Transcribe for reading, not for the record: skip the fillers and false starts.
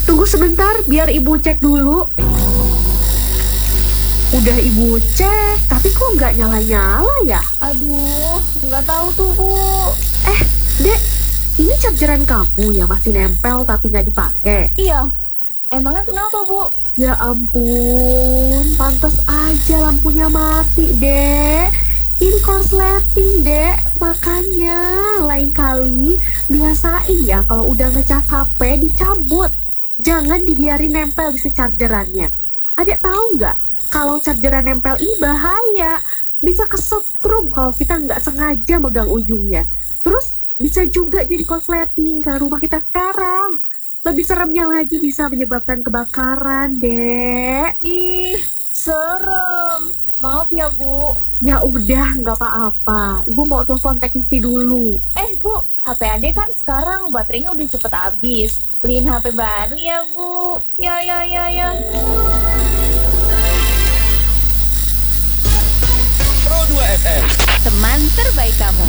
Tunggu sebentar, biar ibu cek dulu. Udah ibu cek, tapi kok nggak nyala-nyala ya? Aduh, nggak tahu tuh, Bu. Eh, Dek, ini chargeran kamu yang masih nempel tapi nggak dipakai. Iya, emangnya kenapa, Bu? Ya ampun, pantas aja lampunya mati, Dek. Ini korsleting, Dek. Makanya lain kali biasain ya kalau udah ngecas HP dicabut. Jangan dibiarin nempel di si chargerannya. Adek tahu nggak? Kalau chargeran nempel ini bahaya. Bisa kesetrum kalau kita nggak sengaja megang ujungnya. Terus bisa juga jadi korsleting ke rumah kita sekarang. Lebih seremnya lagi bisa menyebabkan kebakaran, Dek. Ih, serem. Maaf ya, Bu. Ya udah, nggak apa-apa. Ibu mau telepon teknisi dulu. Bu, HP Ade kan sekarang baterainya udah cepet habis. Beliin HP baru ya, Bu. Ya. Pro 2 FM. Teman terbaik kamu.